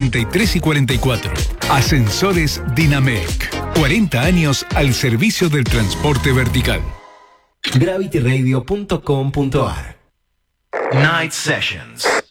43 y 44. Ascensores Dinamec. 40 años al servicio del transporte vertical. gravityradio.com.ar Night Sessions.